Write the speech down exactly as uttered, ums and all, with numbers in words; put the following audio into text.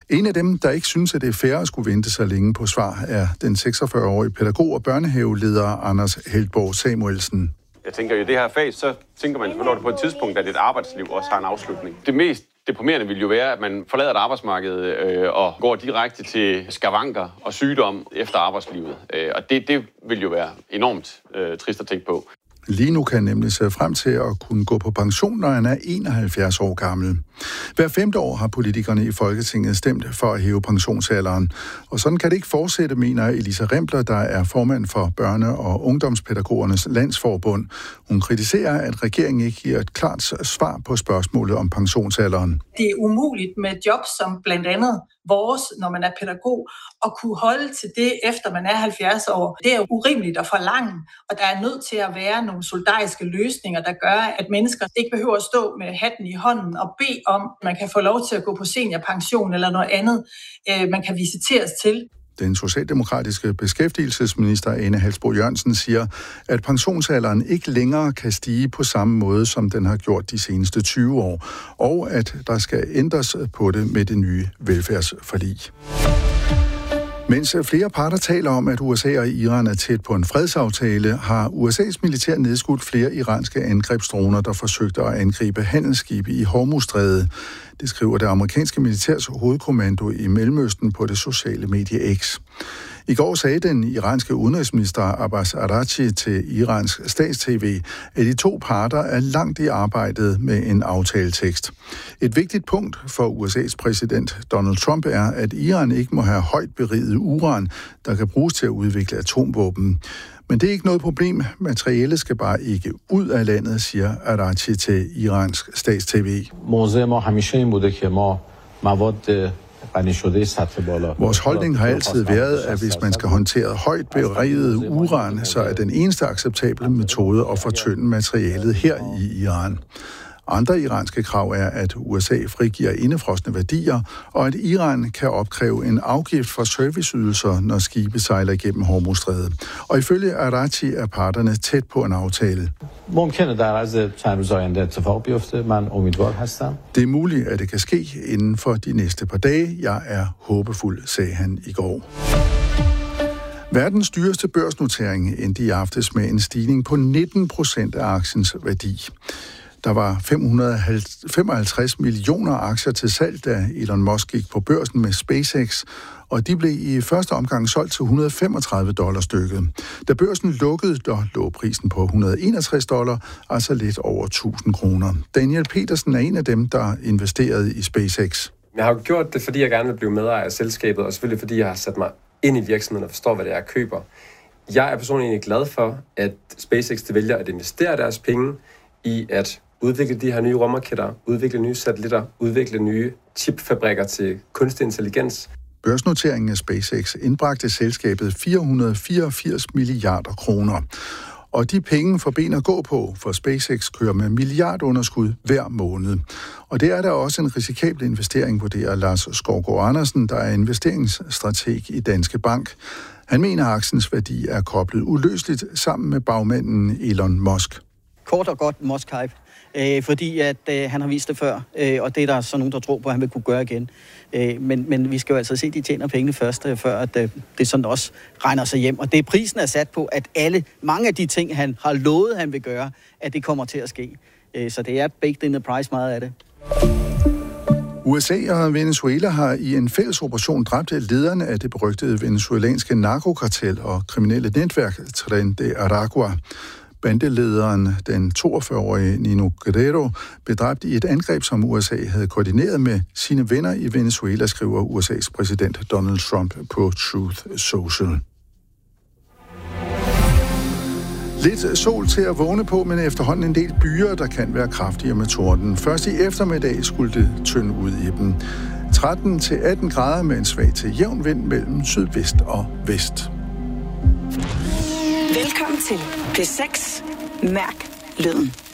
En af dem, der ikke synes, at det er fair at skulle vente så længe på svar, er den seksogfyrre-årige pædagog og børnehaveleder Anders Heltborg Samuelsen. Jeg tænker, i det her fag, så tænker man selvfølgelig på et tidspunkt, at et arbejdsliv også har en afslutning. Det mest deprimerende vil jo være, at man forlader et arbejdsmarked øh, og går direkte til skavanker og sygdom efter arbejdslivet. Øh, og det, det vil jo være enormt øh, trist at tænke på. Lige nu kan han nemlig se frem til at kunne gå på pension, når han er enoghalvfjerds år gammel. Hver femte år har politikerne i Folketinget stemt for at hæve pensionsalderen. Og sådan kan det ikke fortsætte, mener Elisa Rempler, der er formand for Børne- og Ungdomspædagogernes Landsforbund. Hun kritiserer, at regeringen ikke giver et klart svar på spørgsmålet om pensionsalderen. Det er umuligt med job som blandt andet vores, når man er pædagog, at kunne holde til det, efter man er halvfjerds år. Det er urimeligt at forlange, og der er nødt til at være nogle solidariske løsninger, der gør, at mennesker ikke behøver at stå med hatten i hånden og bede om, at man kan få lov til at gå på seniorpension eller noget andet, man kan visiteres til. Den socialdemokratiske beskæftigelsesminister Ane Halsboe-Jørgensen siger, at pensionsalderen ikke længere kan stige på samme måde, som den har gjort de seneste tyve år, og at der skal ændres på det med det nye velfærdsforlig. Mens flere parter taler om, at U S A og Iran er tæt på en fredsaftale, har U S A's militær nedskudt flere iranske angrebsdroner, der forsøgte at angribe handelsskibe i Hormuzstrædet. Det skriver det amerikanske militærs hovedkommando i Mellemøsten på det sociale medie X. I går sagde den iranske udenrigsminister Abbas Araghchi til Irans stats-tv, at de to parter er langt i arbejdet med en aftaletekst. Et vigtigt punkt for U S A's præsident Donald Trump er, at Iran ikke må have højt beriget uran, der kan bruges til at udvikle atomvåben. Men det er ikke noget problem. Materialet skal bare ikke ud af landet, siger Araghchi til Irans stats-tv. Vores holdning har altid været, at hvis man skal håndtere højt beriget uran, så er den eneste acceptable metode at fortynde materialet her i Iran. Andre iranske krav er, at U S A frigiver indefrosne værdier, og at Iran kan opkræve en afgift for serviceydelser, når skibe sejler igennem Hormuzstrædet. Og ifølge Araghchi er parterne tæt på en aftale. Det er muligt, at det kan ske inden for de næste par dage. Jeg er håbefuld, sagde han i går. Verdens dyreste børsnotering endte i aftes med en stigning på nitten procent af aktiens værdi. Der var fem hundrede og femoghalvtreds millioner aktier til salg, da Elon Musk gik på børsen med SpaceX, og de blev i første omgang solgt til et hundrede og femogtredive dollar stykket. Da børsen lukkede, der lå prisen på et hundrede og enogtres dollar, altså lidt over tusind kroner. Daniel Petersen er en af dem, der investerede i SpaceX. Jeg har gjort det, fordi jeg gerne vil blive medejer af selskabet, og selvfølgelig fordi jeg har sat mig ind i virksomheden og forstår, hvad det er, jeg køber. Jeg er personligt egentlig glad for, at SpaceX de vælger at investere deres penge i at udvikle de her nye rumraketter, udvikle nye satellitter, udvikle nye chipfabrikker til kunstig intelligens. Børsnoteringen af SpaceX indbragte selskabet fire hundrede og fireogfirs milliarder kroner. Og de penge får ben at gå på, for SpaceX kører med milliardunderskud hver måned. Og det er der også en risikabel investering, vurderer Lars Skovgaard Andersen, der er investeringsstrateg i Danske Bank. Han mener, at aktiens værdi er koblet uløseligt sammen med bagmanden Elon Musk. Kort og godt Musk-hype, øh, fordi at øh, han har vist det før, øh, og det er der så nogen, der tror på, at han vil kunne gøre igen. Øh, men, men vi skal jo altså se, at de tjener pengene først, øh, før at, øh, det sådan også regner sig hjem. Og det prisen er sat på, at alle, mange af de ting, han har lovet, han vil gøre, at det kommer til at ske. Øh, så det er baked in the price meget af det. U S A og Venezuela har i en fælles operation dræbt lederne af det berygtede venezuelanske narkokartel og kriminelle netværk Tren de Aragua. Bandelederen, den toogfyrre-årige Nino Guerrero, blev dræbt i et angreb, som U S A havde koordineret med sine venner i Venezuela, skriver U S A's præsident Donald Trump på Truth Social. Lidt sol til at vågne på, men efterhånden en del byer, der kan være kraftigere med torden. Først i eftermiddag skulle det tynde ud i dem. tretten til atten grader med en svag til jævn vind mellem sydvest og vest. Velkommen til P seks. Mærk lyden.